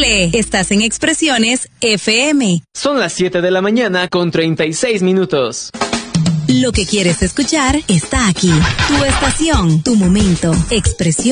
P. Estás en Expresiones FM. Son las 7 de la mañana con 36 minutos. Lo que quieres escuchar está aquí. Tu estación, tu momento. Expresión.